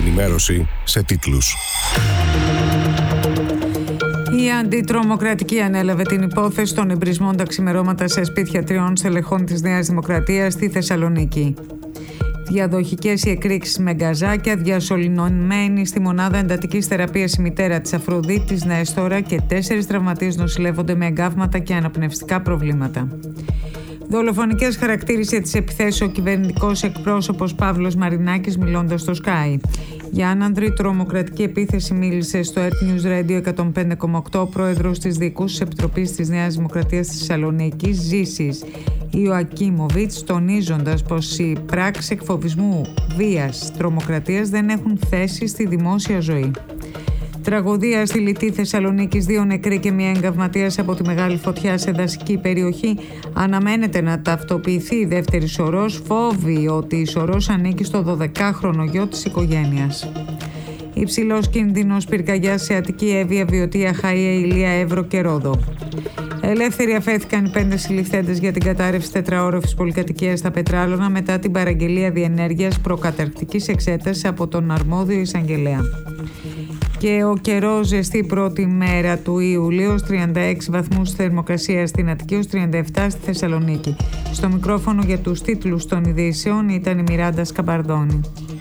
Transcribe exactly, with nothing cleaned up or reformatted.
ενημέρωση σε τίτλους. Η αντιτρομοκρατική ανέλαβε την υπόθεση των εμπρισμών τα ξημερώματα σε σπίτια τριών στελεχών της Νέας Δημοκρατίας στη Θεσσαλονίκη. Διαδοχικές οι εκρήξεις με γκαζάκια, διασωληνωμένη στη μονάδα εντατικής θεραπείας η μητέρα της Αφροδίτης Νέστορα και τέσσερις τραυματίες νοσηλεύονται με εγκάβματα και αναπνευστικά προβλήματα. Δολοφονικές χαρακτήρισε τις επιθέσεις ο κυβερνητικός εκπρόσωπος Παύλος Μαρινάκης μιλώντας στο Sky. Για άνανδρη τρομοκρατική επίθεση μίλησε στο Earth News Radio εκατόν πέντε κόμμα οκτώ ο πρόεδρος της Διοικούσης Επιτροπής της Νέας Δημοκρατίας της Θεσσαλονίκης, Ζήσης Ιωακίμοβιτς, τονίζοντας πως οι πράξεις εκφοβισμού, βίας, τρομοκρατίας δεν έχουν θέση στη δημόσια ζωή. Τραγωδία στη Λιτή Θεσσαλονίκης, δύο νεκροί και μία εγκαυματίας από τη μεγάλη φωτιά σε δασική περιοχή. Αναμένεται να ταυτοποιηθεί η δεύτερη σωρός, φόβη ότι η σωρός ανήκει στο δωδεκάχρονο γιο της οικογένειας. Υψηλός κίνδυνος πυρκαγιάς σε Αττική, Εύβοια, Βιωτία, Χαΐα, Ηλία, Εύρο και Ρόδο. Ελεύθεροι αφέθηκαν οι πέντε συλληφθέντες για την κατάρρευση τετραόροφης πολυκατοικίας στα Πετράλωνα μετά την παραγγελία διενέργειας προκαταρκτικής εξέτασης από τον αρμόδιο εισαγγελέα. Και ο καιρός ζεστή πρώτη μέρα του Ιουλίου, τριάντα έξι βαθμούς θερμοκρασία στην Αττική, ως τριάντα επτά στη Θεσσαλονίκη. Στο μικρόφωνο για τους τίτλους των ειδήσεων ήταν η Μιράντα Σκαμπαρδόνη.